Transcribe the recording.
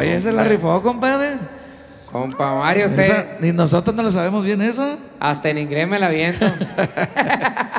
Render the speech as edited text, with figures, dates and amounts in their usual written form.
Oye, ese la rifó, compadre. Compa Mario, usted. Ni nosotros no lo sabemos bien eso. Hasta en inglés me la viento.